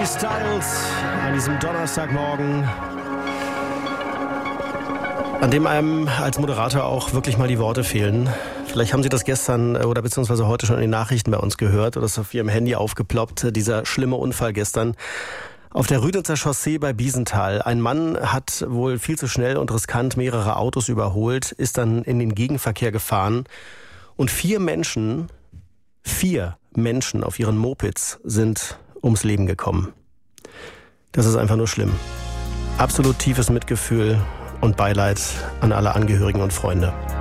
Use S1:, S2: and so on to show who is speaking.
S1: Styles an diesem Donnerstagmorgen, an dem einem als Moderator auch wirklich mal die Worte fehlen. Vielleicht haben Sie das gestern oder beziehungsweise heute schon in den Nachrichten bei uns gehört oder ist auf Ihrem Handy aufgeploppt, dieser schlimme Unfall gestern auf der Rüdnitzer Chaussee bei Biesenthal. Ein Mann hat wohl viel zu schnell und riskant mehrere Autos überholt, ist dann in den Gegenverkehr gefahren und vier Menschen auf ihren Mopeds sind ums Leben gekommen. Das ist einfach nur schlimm. Absolut tiefes Mitgefühl und Beileid an alle Angehörigen und Freunde.